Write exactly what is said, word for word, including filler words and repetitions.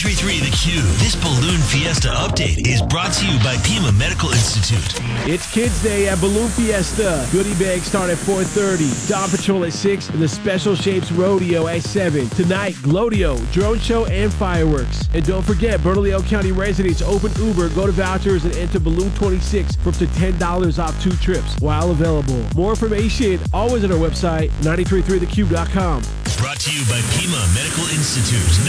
ninety-three point three The Cube. This Balloon Fiesta update is brought to you by Pima Medical Institute. It's Kids Day at Balloon Fiesta. Goodie bags start at four thirty. Dawn Patrol at six. And the Special Shapes Rodeo at seven. Tonight, Glodio, drone show, and fireworks. And don't forget, Bernalillo County residents open Uber, go to vouchers, and enter Balloon twenty-six for up to ten dollars off two trips while available. More information always on our website, ninety-three point three the cube dot com. Brought to you by Pima Medical Institute.